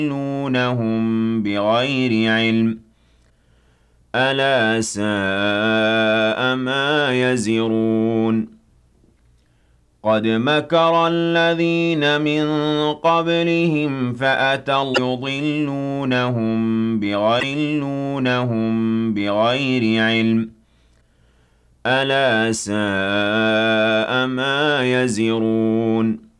يضلونهم بغير علم ألا ساء ما يزرون قد مكر الذين من قبلهم فأتوا يضلونهم بغير علم ألا ساء ما يزرون